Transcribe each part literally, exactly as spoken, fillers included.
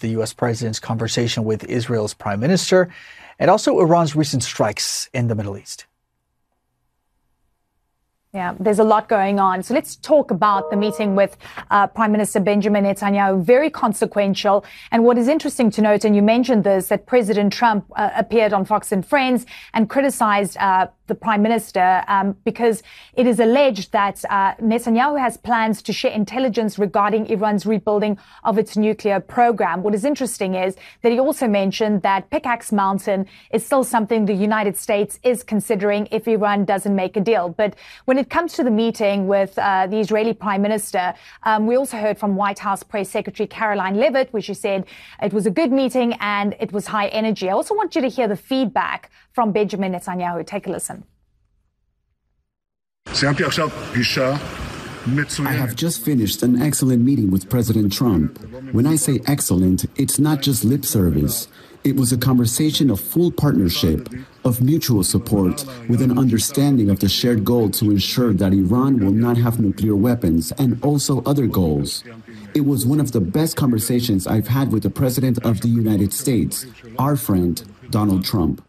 the U S president's conversation with Israel's prime minister and also Iran's recent strikes in the Middle East. Yeah, there's a lot going on. So let's talk about the meeting with uh, Prime Minister Benjamin Netanyahu. Very consequential. And what is interesting to note, and you mentioned this, that President Trump uh, appeared on Fox and Friends and criticized uh, the Prime Minister um, because it is alleged that uh, Netanyahu has plans to share intelligence regarding Iran's rebuilding of its nuclear program. What is interesting is that he also mentioned that Pickaxe Mountain is still something the United States is considering if Iran doesn't make a deal. But when it comes to the meeting with uh, the Israeli Prime Minister, um, we also heard from White House Press Secretary Caroline Leavitt, where she said it was a good meeting and it was high energy. I also want you to hear the feedback from Benjamin Netanyahu. Take a listen. I have just finished an excellent meeting with President Trump. When I say excellent, it's not just lip service. It was a conversation of full partnership, of mutual support, with an understanding of the shared goal to ensure that Iran will not have nuclear weapons and also other goals. It was one of the best conversations I've had with the President of the United States, our friend, Donald Trump.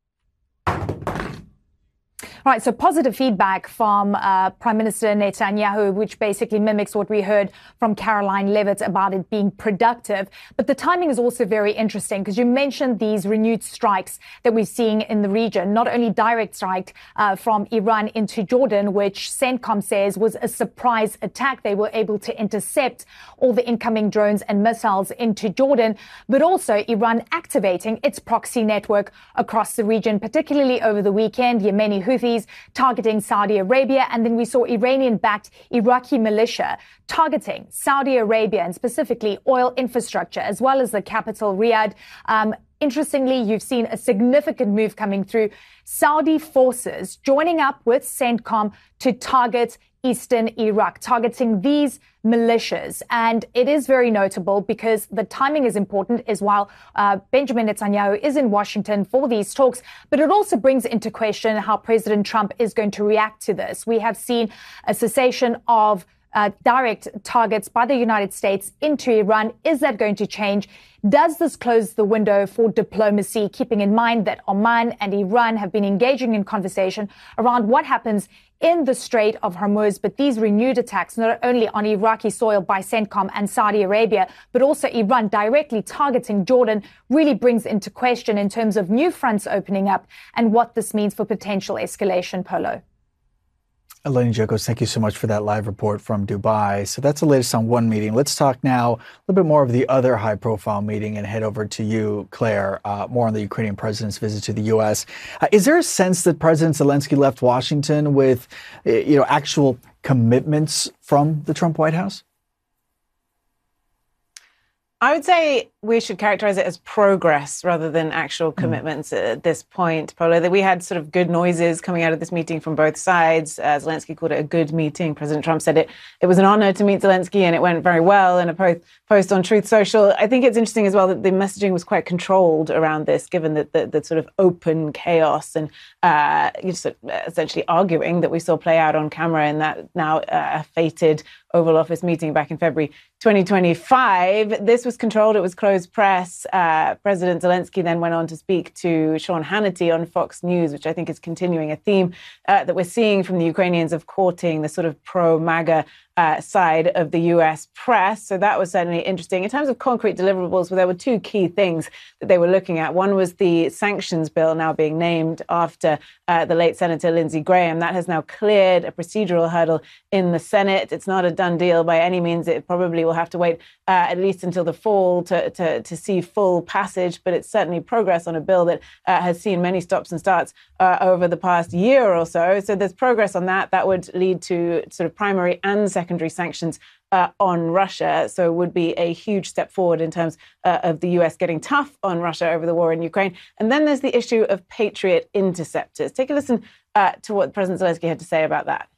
Right, so positive feedback from uh, Prime Minister Netanyahu, which basically mimics what we heard from Caroline Leavitt about it being productive. But the timing is also very interesting because you mentioned these renewed strikes that we're seeing in the region, not only direct strike uh, from Iran into Jordan, which CENTCOM says was a surprise attack. They were able to intercept all the incoming drones and missiles into Jordan, but also Iran activating its proxy network across the region, particularly over the weekend. Yemeni Houthis targeting Saudi Arabia, and then we saw Iranian-backed Iraqi militia targeting Saudi Arabia and specifically oil infrastructure, as well as the capital, Riyadh. Um, interestingly, you've seen a significant move coming through. Saudi forces joining up with CENTCOM to target eastern Iraq, targeting these militias. And it is very notable because the timing is important as well. Uh, Benjamin Netanyahu is in Washington for these talks, but it also brings into question how President Trump is going to react to this. We have seen a cessation of Uh, direct targets by the United States into Iran. Is that going to change? Does this close the window for diplomacy, keeping in mind that Oman and Iran have been engaging in conversation around what happens in the Strait of Hormuz? But these renewed attacks, not only on Iraqi soil by CENTCOM and Saudi Arabia, but also Iran directly targeting Jordan, really brings into question in terms of new fronts opening up and what this means for potential escalation, Polo. Eleni Giokos, thank you so much for that live report from Dubai. So that's the latest on one meeting. Let's talk now a little bit more of the other high-profile meeting and head over to you, Claire, uh, more on the Ukrainian president's visit to the U S. Uh, is there a sense that President Zelensky left Washington with, uh, you know, actual commitments from the Trump White House? I would say we should characterize it as progress rather than actual commitments mm. at this point, Polo. That we had sort of good noises coming out of this meeting from both sides. Uh, Zelensky called it a good meeting. President Trump said it it was an honor to meet Zelensky and it went very well in a post, post on Truth Social. I think it's interesting as well that the messaging was quite controlled around this, given that the, the sort of open chaos and uh, essentially arguing that we saw play out on camera in that now uh, fated Oval Office meeting back in February twenty twenty-five. This was controlled. It was closed press. Uh, President Zelensky then went on to speak to Sean Hannity on Fox News, which I think is continuing a theme uh, that we're seeing from the Ukrainians of courting the sort of pro-MAGA uh, side of the U S press. So that was certainly interesting. In terms of concrete deliverables, well, there were two key things that they were looking at. One was the sanctions bill now being named after uh, the late Senator Lindsey Graham. That has now cleared a procedural hurdle in the Senate. It's not a done deal by any means. It probably will have to wait uh, at least until the fall to, to, to see full passage, but it's certainly progress on a bill that uh, has seen many stops and starts uh, over the past year or so. So there's progress on that. That would lead to sort of primary and secondary sanctions uh, on Russia. So it would be a huge step forward in terms uh, of the U S getting tough on Russia over the war in Ukraine. And then there's the issue of Patriot interceptors. Take a listen uh, to what President Zelensky had to say about that.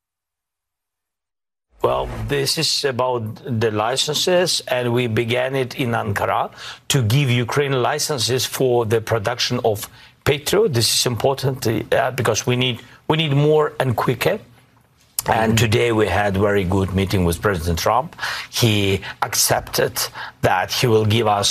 Well, this is about the licenses, and we began it in Ankara to give Ukraine licenses for the production of Patriot. This is important uh, because we need we need more and quicker. And today we had a very good meeting with President Trump. He accepted that he will give us